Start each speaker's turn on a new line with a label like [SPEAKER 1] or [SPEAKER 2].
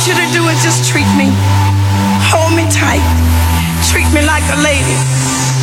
[SPEAKER 1] you to do is just treat me. Hold me tight. Treat me like a lady.